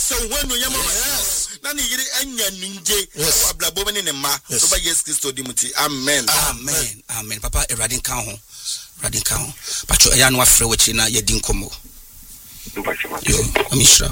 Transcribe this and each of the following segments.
so when you na ni yiri anya ninje wa blabo ne ma so ba Jesus Christ dimuti amen amen papa Erade kan ho pacho ya no afre wachi na ye din komo yo amishra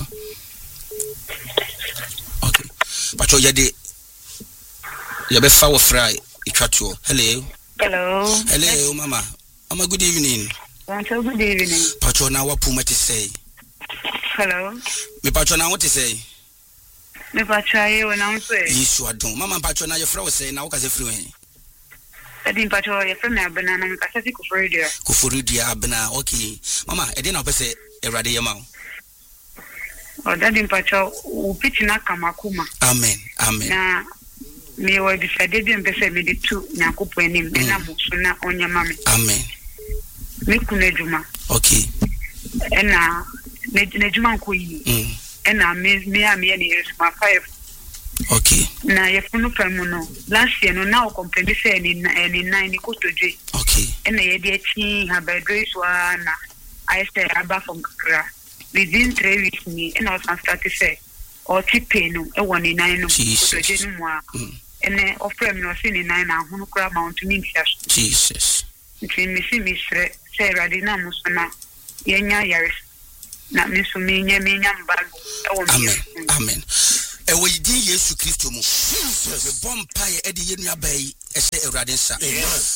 okay pacho ye de ye be fa wo fry itwatuo hello mama good evening good evening pacho na wa puma ti say hello me pacho na what to say me pacho aye wona say yisu adon mama pacho na ye fra wo say na wo ka se free hen Edi pacho ye from abena na nkasa si kufuridia abena okay mama edi na opese Erade yema o dadi pacho upiti na kamakuma amen na me wa bisade bi mpese me de tu nyakopo anim na muso na onyama me amen me kuna juma okay na juma nko yi na me ni yesu ma 5 okay na yefunu pamuno last year no now complain say ni 9 ko toje okay na ye de chi habadres wa na I say aba from Kra within 3 weeks ni na o start to say o tipe no e woni 9 no toje no mu a ene offer me no say ni 9 na hunu kra mount ni Jesus nti me si mi sre say Erade na muso na yenya yaris na me so me nya mbago e woni amen ewe di Yesu Kristo mu be bompa ye edi yenu abai ese Erade nsa